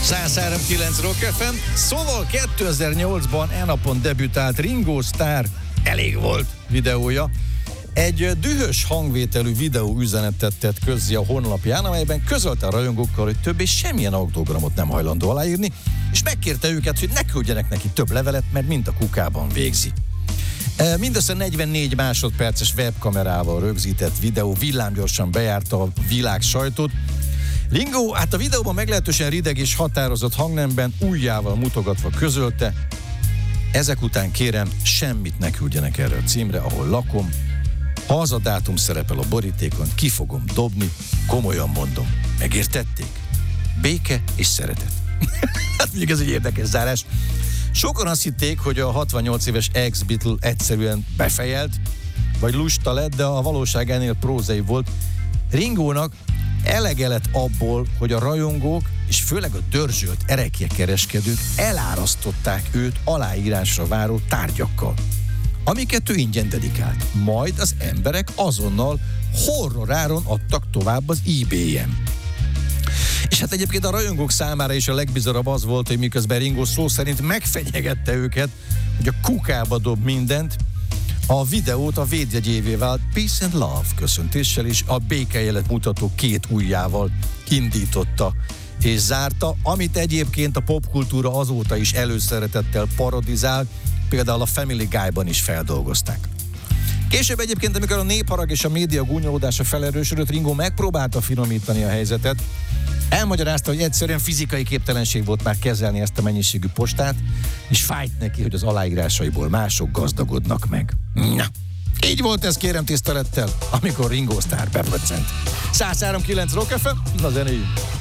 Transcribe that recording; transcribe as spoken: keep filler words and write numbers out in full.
száz három egész kilenc Rock ef em. Szóval kétezer-nyolcban e napon debütált Ringo Starr Elég volt videója. Egy dühös hangvételű videó üzenetet tett közzé a honlapján, amelyben közölte a rajongókkal, hogy többé semmilyen autogramot nem hajlandó aláírni, és megkérte őket, hogy ne küldjenek neki több levelet, mert mind a kukában végzi. Mindössze negyvennégy másodperces webkamerával rögzített videó villámgyorsan bejárta a világ sajtót. Ringo hát a videóban meglehetősen rideg és határozott hangnemben ujjával mutogatva közölte: ezek után kérem, semmit ne küldjenek erre a címre, ahol lakom. Ha az a dátum szerepel a borítékon, ki fogom dobni, komolyan mondom. Megértették? Béke és szeretet. Hát mondjuk ez egy érdekes zárás. Sokan azt hitték, hogy a hatvannyolc éves ex-Beatle egyszerűen befejelt, vagy lusta lett, de a valóság ennél prózai volt. Ringónak elege lett abból, hogy a rajongók, és főleg a dörzsölt erekjekereskedők elárasztották őt aláírásra váró tárgyakkal, amiket ő ingyen dedikált. Majd az emberek azonnal horroráron adtak tovább az eBay-en. És hát egyébként a rajongók számára is a legbizarabb az volt, hogy miközben Ringo szó szerint megfenyegette őket, hogy a kukába dob mindent, a videót a védjegyévé vált Peace and Love köszöntéssel és a békejelet mutató két ujjával indította és zárta, amit egyébként a popkultúra azóta is előszeretettel parodizál, például a Family Guy-ban is feldolgozták. Később egyébként, amikor a népharag és a média gúnyolódása felerősödött, Ringo megpróbálta finomítani a helyzetet. Elmagyarázta, hogy egyszerűen fizikai képtelenség volt már kezelni ezt a mennyiségű postát, és fájt neki, hogy az aláírásaiból mások gazdagodnak meg. Na, így volt ez, kérem tisztelettel, amikor Ringo Starr bepöccent. száz három egész kilenc Rock ef em, na zenéjünk!